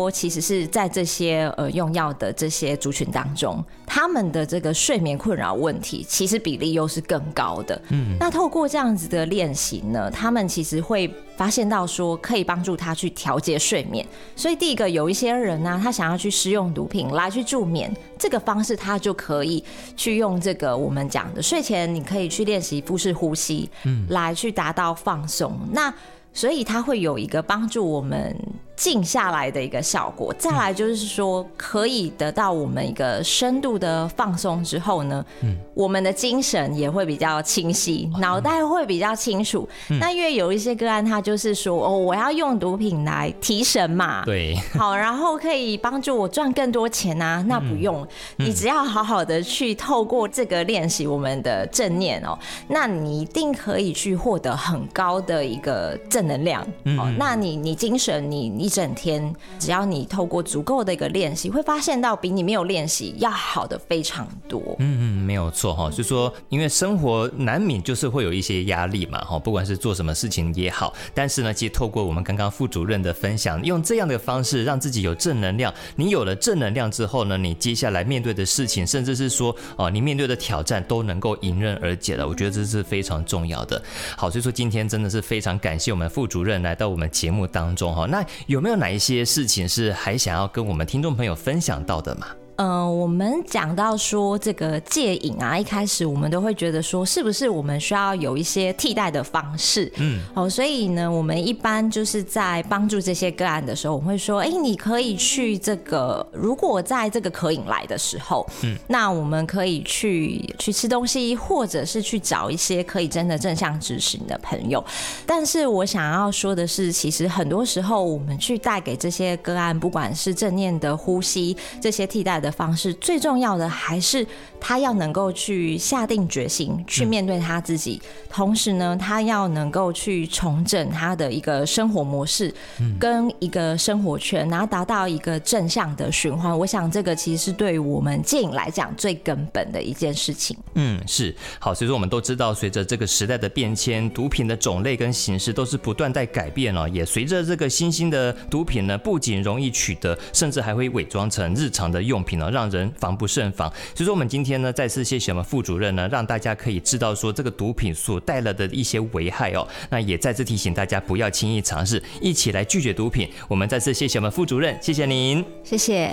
说，其实是在这些用药的这些族群当中，他们的这个睡眠困扰问题，其实比例又是更高的。那透过这样子的练习呢，他们其实会发现到说，可以帮助他去调节睡眠。所以第一个，有一些人呢，他想要去施用毒品来去助眠，这个方式他就可以去用这个我们讲的睡前你可以去练习腹式呼吸，来去达到放松。那所以它会有一个帮助我们静下来的一个效果。再来就是说，可以得到我们一个深度的放松之后呢，我们的精神也会比较清晰，脑袋会比较清楚。那因为有一些个案，他就是说，我要用毒品来提神嘛， 对， 好，然后可以帮助我赚更多钱啊，那不用，你只要好好的去透过这个练习我们的正念那你一定可以去获得很高的一个正能量。那你精神你一整天，只要你透过足够的一个练习，会发现到比你没有练习要好的非常多。 没有错哈。所以说，因为生活难免就是会有一些压力嘛哈，不管是做什么事情也好，但是呢，其实透过我们刚刚副主任的分享，用这样的方式让自己有正能量。你有了正能量之后呢，你接下来面对的事情，甚至是说你面对的挑战都能够迎刃而解了。我觉得这是非常重要的。好，所以说今天真的是非常感谢我们副主任来到我们节目当中哈。那有没有哪一些事情是还想要跟我们听众朋友分享到的嘛？ 我们讲到说这个戒瘾啊，一开始我们都会觉得说，是不是我们需要有一些替代的方式？所以呢，我们一般就是在帮助这些个案的时候，我们会说，你可以去这个，如果在这个渴瘾来的时候，那我们可以去吃东西，或者是去找一些可以真的正向支持你的朋友。但是我想要说的是，其实很多时候我们去带给这些个案，不管是正念的呼吸这些替代的方式，最重要的还是他要能够去下定决心去面对他自己，同时呢，他要能够去重整他的一个生活模式跟一个生活圈，然后达到一个正向的循环。我想这个其实是对于我们戒瘾来讲最根本的一件事情。 是。好，所以说我们都知道，随着这个时代的变迁，毒品的种类跟形式都是不断在改变了，也随着这个新兴的毒品呢，不仅容易取得，甚至还会伪装成日常的用品，让人防不胜防。所以说我们今天呢，再次谢谢我们副主任呢，让大家可以知道说这个毒品所带来的一些危害那也再次提醒大家不要轻易尝试，一起来拒绝毒品。我们再次谢谢我们副主任，谢谢您， 谢谢。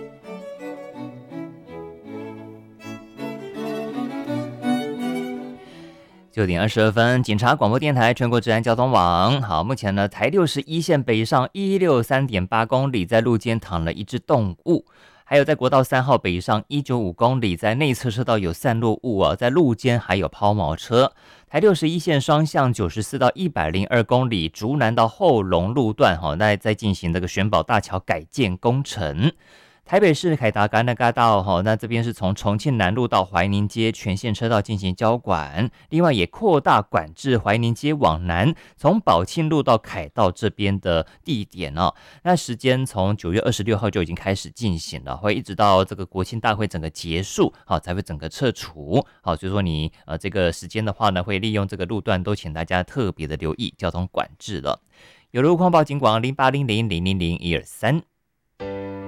9点22分，警察广播电台全国治安交通网。好，目前呢，台61线北上163.8公里，在路肩躺了一只动物。还有在国道3号北上195公里，在内侧车道有散落物在路肩还有抛锚车。台61线双向94到102公里，竹南到后龙路段那在进行这个玄宝大桥改建工程。台北市凯达格兰大道那这边是从重庆南路到怀宁街全线车道进行交管，另外也扩大管制怀宁街往南，从宝庆路到凯道这边的地点那时间从9月26号就已经开始进行了，会一直到这个国庆大会整个结束才会整个撤除。好，所以说你这个时间的话呢，会利用这个路段，都请大家特别的留意交通管制了。有路况报警广0800000123。